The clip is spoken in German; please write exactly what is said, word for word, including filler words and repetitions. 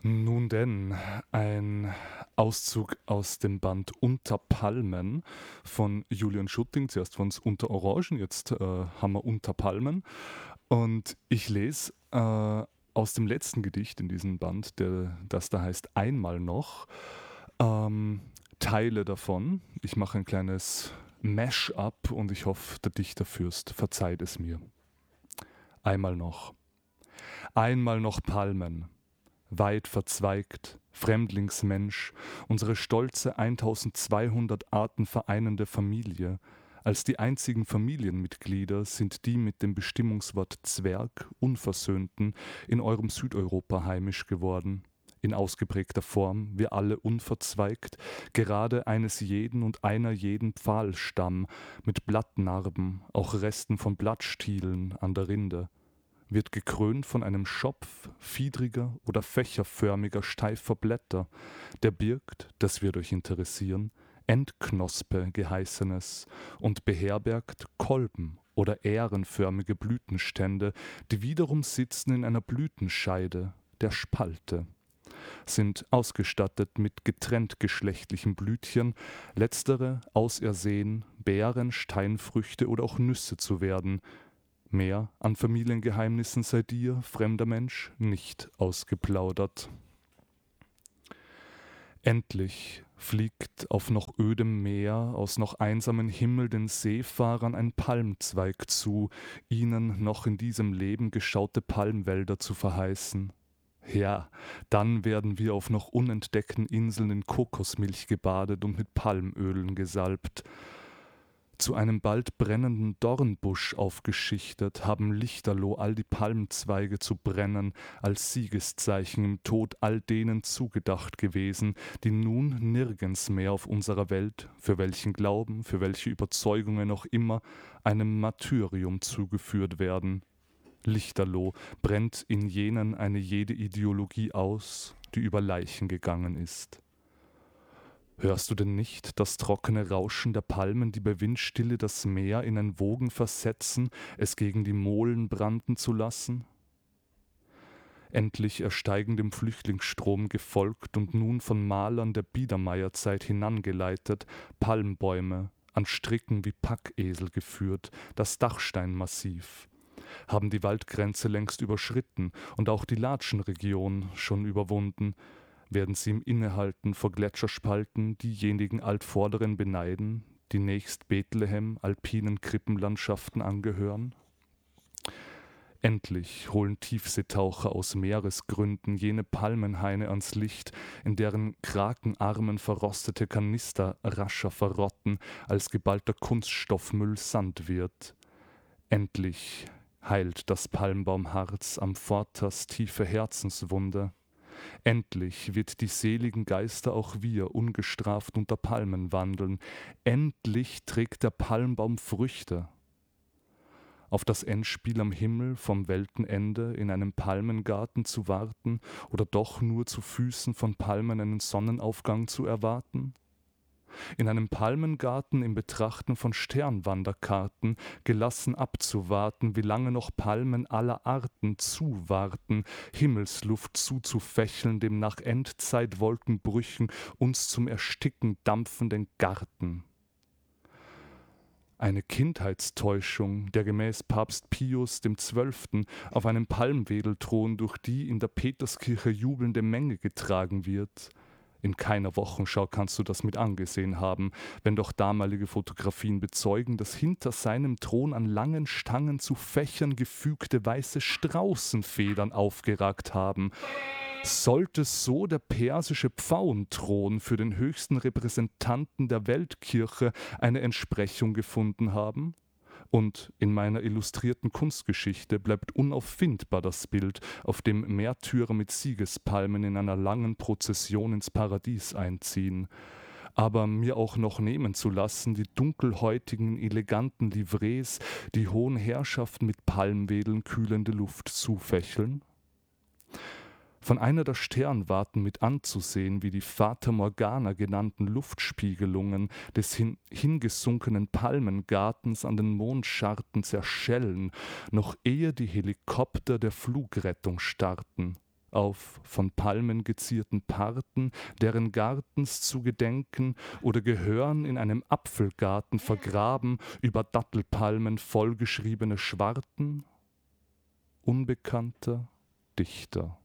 Nun denn, ein Auszug aus dem Band Unter Palmen von Julian Schutting. Zuerst waren es Unter Orangen, jetzt äh, haben wir Unter Palmen. Und ich lese äh, aus dem letzten Gedicht in diesem Band, der, das da heißt Einmal noch, ähm, Teile davon. Ich mache ein kleines Mash-up und ich hoffe, der Dichterfürst verzeiht es mir. Einmal noch. Einmal noch Palmen. Weit verzweigt, Fremdlingsmensch, unsere stolze eintausendzweihundert Arten vereinende Familie. Als die einzigen Familienmitglieder sind die mit dem Bestimmungswort Zwerg, Unversöhnten, in eurem Südeuropa heimisch geworden. In ausgeprägter Form, wir alle unverzweigt, gerade eines jeden und einer jeden Pfahlstamm, mit Blattnarben, auch Resten von Blattstielen an der Rinde, wird gekrönt von einem Schopf fiedriger oder fächerförmiger steifer Blätter, der birgt, das wird euch interessieren, Endknospe geheißenes und beherbergt Kolben oder ährenförmige Blütenstände, die wiederum sitzen in einer Blütenscheide, der Spalte, sind ausgestattet mit getrenntgeschlechtlichen Blütchen, letztere ausersehen, Beeren, Steinfrüchte oder auch Nüsse zu werden. Mehr an Familiengeheimnissen sei dir, fremder Mensch, nicht ausgeplaudert. Endlich fliegt auf noch ödem Meer aus noch einsamen Himmel den Seefahrern ein Palmzweig zu, ihnen noch in diesem Leben geschaute Palmwälder zu verheißen. Ja, dann werden wir auf noch unentdeckten Inseln in Kokosmilch gebadet und mit Palmölen gesalbt. Zu einem bald brennenden Dornbusch aufgeschichtet, haben lichterloh all die Palmzweige zu brennen, als Siegeszeichen im Tod all denen zugedacht gewesen, die nun nirgends mehr auf unserer Welt, für welchen Glauben, für welche Überzeugungen auch immer, einem Martyrium zugeführt werden. Lichterloh brennt in jenen eine jede Ideologie aus, die über Leichen gegangen ist. Hörst du denn nicht das trockene Rauschen der Palmen, die bei Windstille das Meer in ein Wogen versetzen, es gegen die Molen branden zu lassen? Endlich ersteigen dem Flüchtlingsstrom gefolgt und nun von Malern der Biedermeierzeit hinangeleitet, Palmbäume, an Stricken wie Packesel geführt, das Dachsteinmassiv, haben die Waldgrenze längst überschritten und auch die Latschenregion schon überwunden. Werden sie im Innehalten vor Gletscherspalten diejenigen Altvorderen beneiden, die nächst Bethlehem alpinen Krippenlandschaften angehören? Endlich holen Tiefseetaucher aus Meeresgründen jene Palmenhaine ans Licht, in deren krakenarmen verrostete Kanister rascher verrotten, als geballter Kunststoffmüll Sand wird. Endlich heilt das Palmbaumharz am Vorters tiefe Herzenswunde. Endlich wird die seligen Geister auch wir ungestraft unter Palmen wandeln. Endlich trägt der Palmbaum Früchte. Auf das Endspiel am Himmel vom Weltenende in einem Palmengarten zu warten oder doch nur zu Füßen von Palmen einen Sonnenaufgang zu erwarten? In einem Palmengarten im Betrachten von Sternwanderkarten gelassen abzuwarten, wie lange noch Palmen aller Arten zuwarten, Himmelsluft zuzufächeln dem nach Endzeitwolkenbrüchen uns zum Ersticken dampfenden Garten. Eine Kindheitstäuschung, der gemäß Papst Pius dem Zwölften auf einem Palmwedelthron durch die in der Peterskirche jubelnde Menge getragen wird. In keiner Wochenschau kannst du das mit angesehen haben, wenn doch damalige Fotografien bezeugen, dass hinter seinem Thron an langen Stangen zu Fächern gefügte weiße Straußenfedern aufgeragt haben. Sollte so der persische Pfauenthron für den höchsten Repräsentanten der Weltkirche eine Entsprechung gefunden haben? Und in meiner illustrierten Kunstgeschichte bleibt unauffindbar das Bild, auf dem Märtyrer mit Siegespalmen in einer langen Prozession ins Paradies einziehen. Aber mir auch noch nehmen zu lassen, die dunkelhäutigen, eleganten Livrees, die hohen Herrschaften mit Palmwedeln kühlende Luft zufächeln? Von einer der Sternwarten mit anzusehen, wie die Fata Morgana genannten Luftspiegelungen des hin hingesunkenen Palmengartens an den Mondscharten zerschellen, noch ehe die Helikopter der Flugrettung starten. auf von Palmen gezierten Parten, deren Gartens zu gedenken, oder gehören in einem Apfelgarten vergraben über Dattelpalmen vollgeschriebene Schwarten? Unbekannter Dichter.